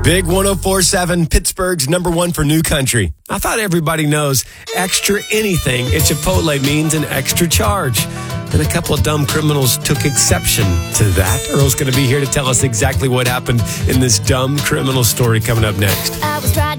Big 104.7, Pittsburgh's number one for new country. I thought everybody knows extra anything at Chipotle means an extra charge. And a couple of dumb criminals took exception to that. Earl's going to be here to tell us exactly what happened in this dumb criminal story coming up next. I was riding